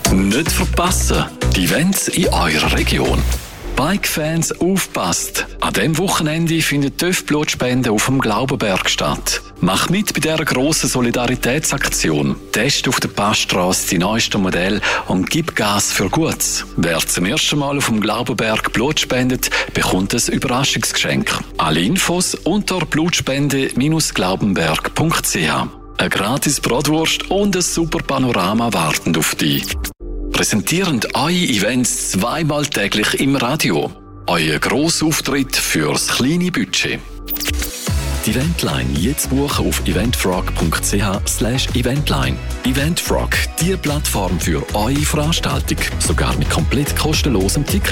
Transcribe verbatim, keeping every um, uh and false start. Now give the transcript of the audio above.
Nicht verpassen, die Events in eurer Region. Bike-Fans, aufpasst! An diesem Wochenende findet die T Ö F-Blutspende auf dem Glaubenberg statt. Mach mit bei dieser grossen Solidaritätsaktion. Test auf der Passstrasse die neuesten Modelle und gib Gas für Gutes. Wer zum ersten Mal auf dem Glaubenberg Blut spendet, bekommt ein Überraschungsgeschenk. Alle Infos unter blutspende Bindestrich glaubenberg Punkt c h. Eine gratis Bratwurst und ein super Panorama warten auf dich. Präsentierend eure Events zweimal täglich im Radio. Euer Grossauftritt fürs kleine Budget. Die Eventline jetzt buchen auf eventfrog Punkt c h slash eventline. Eventfrog, die Plattform für eure Veranstaltung. Sogar mit komplett kostenlosem Ticket.